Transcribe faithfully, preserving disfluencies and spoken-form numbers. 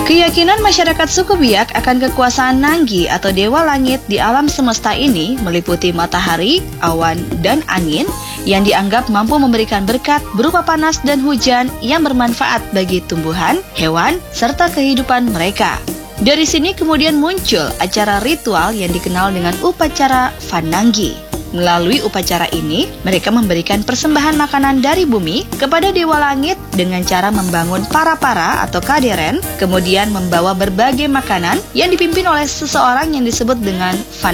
Keyakinan masyarakat suku Biak akan kekuasaan Nanggi atau Dewa Langit di alam semesta ini meliputi matahari, awan, dan angin yang dianggap mampu memberikan berkat berupa panas dan hujan yang bermanfaat bagi tumbuhan, hewan, serta kehidupan mereka. Dari sini kemudian muncul acara ritual yang dikenal dengan upacara Vananggi. Melalui upacara ini, mereka memberikan persembahan makanan dari bumi kepada Dewa Langit dengan cara membangun para-para atau kaderen, kemudian membawa berbagai makanan yang dipimpin oleh seseorang yang disebut dengan Van